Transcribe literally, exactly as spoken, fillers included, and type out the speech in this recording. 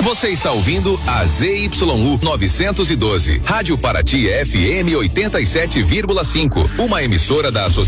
Você está ouvindo a Z Y U novecentos e doze, Rádio Paraty F M oitenta e sete vírgula cinco, uma emissora da Associação